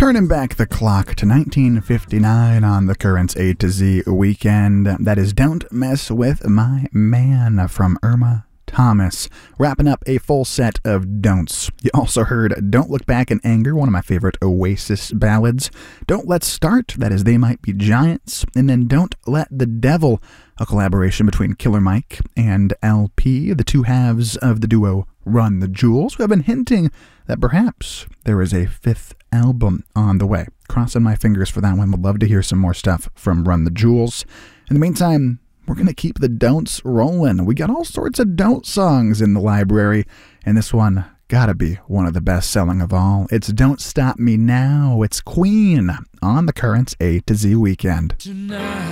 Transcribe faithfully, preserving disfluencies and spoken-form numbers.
Turning back the clock to nineteen fifty-nine on the Currents A to Z weekend. That is Don't Mess With My Man from Irma Thomas, wrapping up a full set of don'ts. You also heard Don't Look Back in Anger, one of my favorite Oasis ballads. Don't Let's Start, that is They Might Be Giants. And then Don't Let the Devil, a collaboration between Killer Mike and L P, the two halves of the duo Run the Jewels, who have been hinting that perhaps there is a fifth album on the way. Crossing my fingers for that one. Would love to hear some more stuff from Run the Jewels. In the meantime, we're going to keep the don'ts rolling. We got all sorts of don't songs in the library, and this one gotta be one of the best-selling of all. It's Don't Stop Me Now. It's Queen on the Currents A to Z weekend. Tonight.